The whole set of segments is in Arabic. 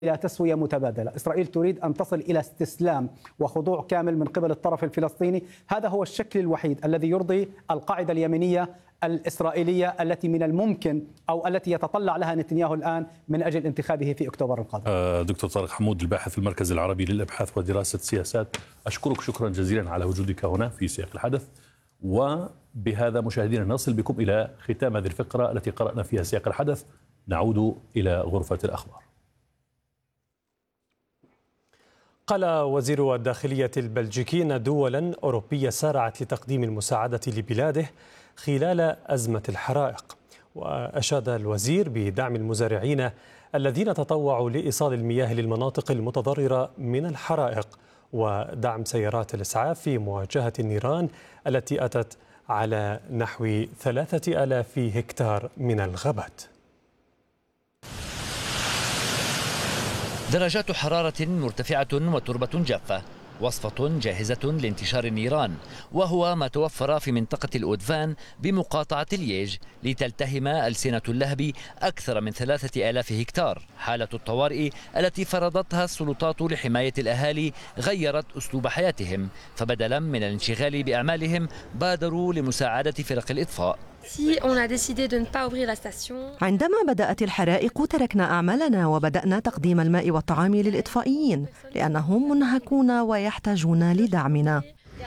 إلى تسوية متبادلة. إسرائيل تريد أن تصل إلى استسلام وخضوع كامل من قبل الطرف الفلسطيني. هذا هو الشكل الوحيد الذي يرضي القاعدة اليمينية الإسرائيلية التي من الممكن أو التي يتطلع لها نتنياهو الآن من أجل انتخابه في أكتوبر القادم. دكتور طارق حمود، الباحث في المركز العربي للأبحاث ودراسة السياسات، أشكرك شكرا جزيلا على وجودك هنا في سياق الحدث. وبهذا مشاهدينا نصل بكم إلى ختام هذه الفقرة التي قرأنا فيها سياق الحدث. نعود إلى غرفة الأخبار. قال وزير الداخلية البلجيكي أن دولا أوروبية سارعت لتقديم المساعدة لبلاده خلال أزمة الحرائق. وأشاد الوزير بدعم المزارعين الذين تطوعوا لإيصال المياه للمناطق المتضررة من الحرائق، ودعم سيارات الإسعاف في مواجهة النيران التي أتت على نحو 3000 هكتار من الغابات. درجات حرارة مرتفعة وتربة جافة، وصفة جاهزة لانتشار النيران، وهو ما توفر في منطقة الأودفان بمقاطعة لييج لتلتهم ألسنة اللهب أكثر من 3000 هكتار. حالة الطوارئ التي فرضتها السلطات لحماية الأهالي غيرت أسلوب حياتهم، فبدلا من الانشغال بأعمالهم بادروا لمساعدة فرق الإطفاء. عندما بدأت الحرائق تركنا أعمالنا وبدأنا تقديم الماء والطعام للإطفائيين لأنهم منهكون ويحتاجون لدعمنا.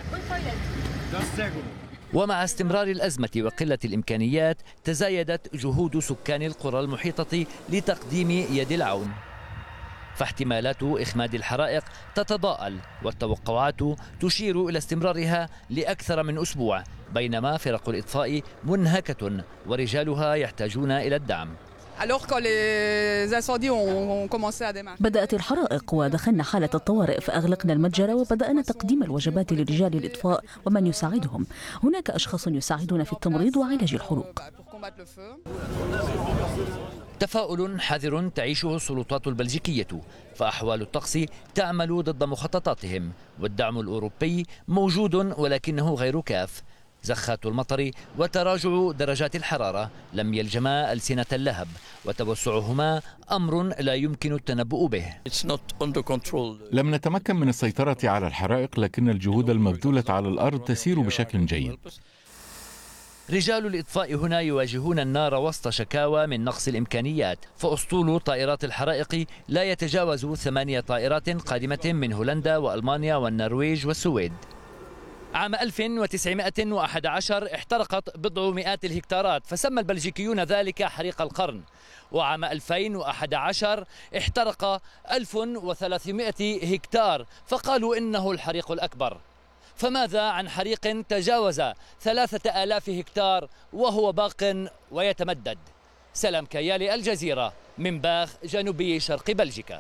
ومع استمرار الأزمة وقلة الإمكانيات تزايدت جهود سكان القرى المحيطة لتقديم يد العون، فاحتمالات إخماد الحرائق تتضاءل والتوقعات تشير إلى استمرارها لأكثر من أسبوع، بينما فرق الإطفاء منهكة ورجالها يحتاجون إلى الدعم. بدأت الحرائق ودخلنا حالة الطوارئ، فأغلقنا المتجر وبدأنا تقديم الوجبات لرجال الإطفاء ومن يساعدهم. هناك أشخاص يساعدون في التمريض وعلاج الحروق. تفاؤل حذر تعيشه السلطات البلجيكية، فأحوال الطقس تعمل ضد مخططاتهم، والدعم الأوروبي موجود ولكنه غير كاف. زخات المطر وتراجع درجات الحرارة لم يلجما ألسنة اللهب، وتوسعهما أمر لا يمكن التنبؤ به. لم نتمكن من السيطرة على الحرائق، لكن الجهود المبذولة على الأرض تسير بشكل جيد. رجال الإطفاء هنا يواجهون النار وسط شكاوى من نقص الإمكانيات، فأسطول طائرات الحرائق لا يتجاوز 8 طائرات قادمة من هولندا وألمانيا والنرويج والسويد. عام 1911 احترقت بضع مئات الهكتارات، فسمى البلجيكيون ذلك حريق القرن. وعام 2011 احترق 1300 هكتار، فقالوا إنه الحريق الأكبر. فماذا عن حريق تجاوز 3000 هكتار وهو باق ويتمدد؟ سلام كيالي، الجزيرة، من باغ، جنوبي شرق بلجيكا.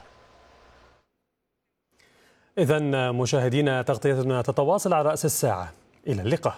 إذن مشاهدينا، تغطيتنا تتواصل على رأس الساعة. إلى اللقاء.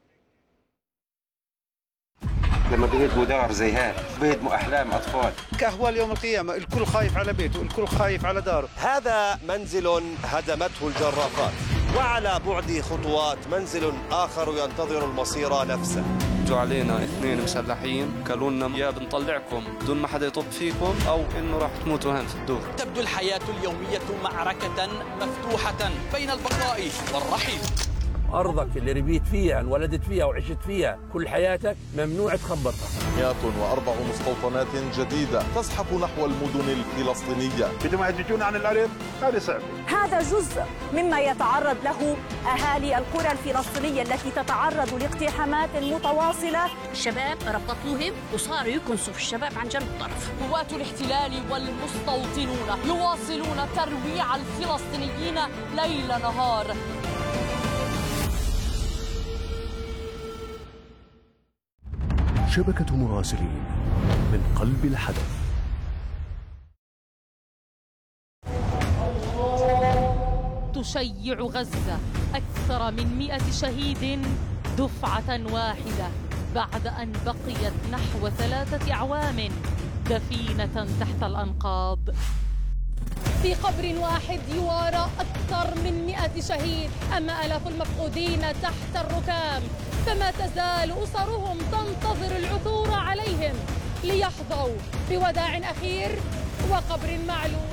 لما بيهدموا دار زي هاي بيهدموا أحلام أطفال. كأهوال يوم القيامة، الكل خايف على بيته، الكل خايف على داره. هذا منزل هدمته الجرافات، وعلى بعد خطوات منزل آخر ينتظر المصير نفسه. جو علينا 2 مسلحين قالوا لنا يا بنطلعكم بدون ما حدا يطب فيكم أو إنه راح تموتوا هنا في الدور. تبدو الحياة اليومية معركة مفتوحة بين البقاء والرحيل. أرضك اللي ربيت فيها، انولدت فيها وعشت فيها كل حياتك ممنوع تخبطها. 104 مستوطنات جديدة تزحف نحو المدن الفلسطينية. بدهم يهججون عن الأرض، هذا صعب. هذا جزء مما يتعرض له أهالي القرى الفلسطينية التي تتعرض لاقتحامات متواصلة. الشباب ربطوهم وصاروا يكنسوا في الشباب عن جنب الطرف. قوات الاحتلال والمستوطنون يواصلون ترويع الفلسطينيين ليل نهار. شبكة مراسلين من قلب الحدث. تشيع غزة أكثر من 100 شهيد دفعة واحدة بعد أن بقيت نحو 3 أعوام دفينة تحت الأنقاض. في قبر واحد يوارى أكثر من 100 شهيد، أما آلاف المفقودين تحت الركام، فما تزال أسرهم تنتظر العثور عليهم ليحظوا بوداع أخير وقبر معلوم.